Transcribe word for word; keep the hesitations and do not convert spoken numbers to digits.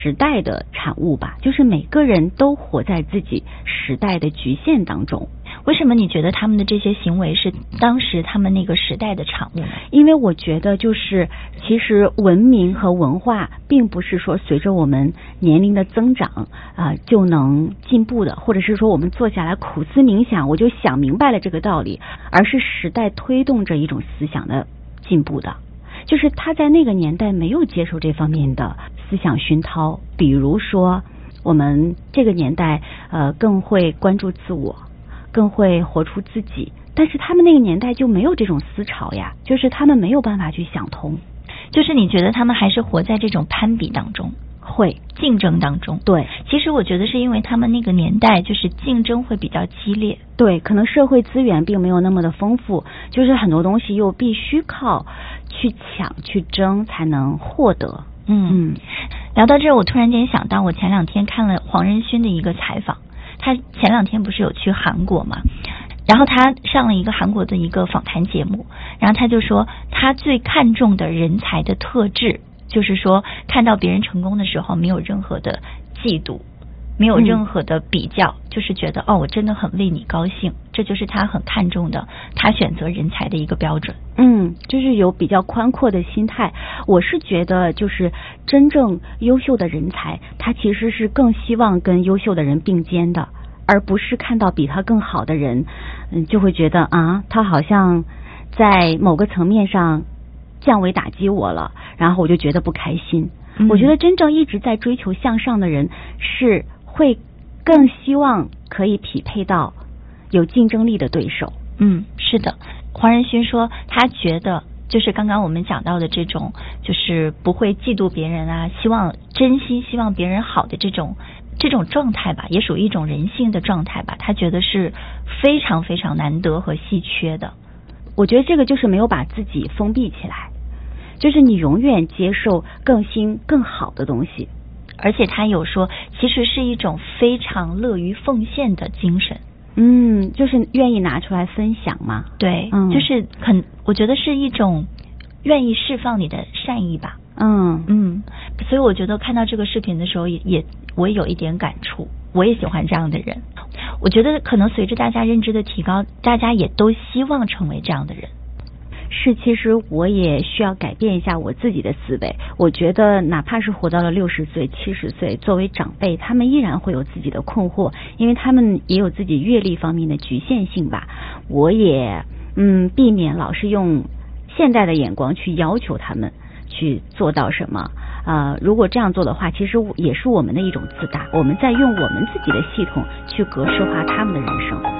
时代的产物吧，就是每个人都活在自己时代的局限当中。 为什么你觉得他们的这些行为是当时他们那个时代的产物呢？ 因为我觉得就是其实文明和文化并不是说随着我们年龄的增长啊、呃、就能进步的，或者是说我们坐下来苦思冥想我就想明白了这个道理，而是时代推动着一种思想的进步的。就是他在那个年代没有接受这方面的思想熏陶，比如说我们这个年代呃更会关注自我，更会活出自己，但是他们那个年代就没有这种思潮呀，就是他们没有办法去想通。 就是你觉得他们还是活在这种攀比当中， 会竞争当中？ 对， 其实我觉得是因为他们那个年代就是竞争会比较激烈， 对，可能社会资源并没有那么的丰富，就是很多东西又必须靠去抢去争才能获得。 嗯嗯，聊到这儿，我突然间想到，我前两天看了黄仁勋的一个采访，他前两天不是有去韩国嘛，然后他上了一个韩国的一个访谈节目，然后他就说他最看重的人才的特质，就是说看到别人成功的时候没有任何的嫉妒，没有任何的比较、嗯、就是觉得哦我真的很为你高兴，这就是他很看重的他选择人才的一个标准。 嗯，就是有比较宽阔的心态。我是觉得就是真正优秀的人才，他其实是更希望跟优秀的人并肩的，而不是看到比他更好的人，嗯，就会觉得啊，他好像在某个层面上降维打击我了，然后我就觉得不开心。嗯、我觉得真正一直在追求向上的人，是会更希望可以匹配到有竞争力的对手。 嗯，是的。黄仁勋说，他觉得就是刚刚我们讲到的这种，就是不会嫉妒别人啊，希望真心希望别人好的这种。这种状态吧，也属于一种人性的状态吧，他觉得是非常非常难得和稀缺的。 我觉得这个就是没有把自己封闭起来，就是你永远接受更新更好的东西。 而且他有说，其实是一种非常乐于奉献的精神。 嗯，就是愿意拿出来分享嘛。 对，嗯、就是很，我觉得是一种愿意释放你的善意吧。 嗯嗯，所以我觉得看到这个视频的时候也，也我也有一点感触。我也喜欢这样的人。我觉得可能随着大家认知的提高，大家也都希望成为这样的人。 是，其实我也需要改变一下我自己的思维。我觉得哪怕是活到了六十岁、七十岁，作为长辈，他们依然会有自己的困惑，因为他们也有自己阅历方面的局限性吧。我也嗯避免老是用现代的眼光去要求他们去做到什么。呃，如果这样做的话，其实也是我们的一种自大，我们在用我们自己的系统去格式化他们的人生。